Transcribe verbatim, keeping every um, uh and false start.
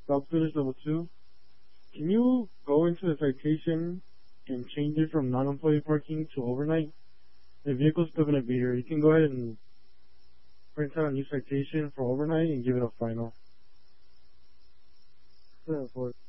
Stop finish level two. Can you go into the citation and change it from non-employee parking to overnight? The vehicle's still gonna be here. You can go ahead and print out a new citation for overnight and give it a final. seven four.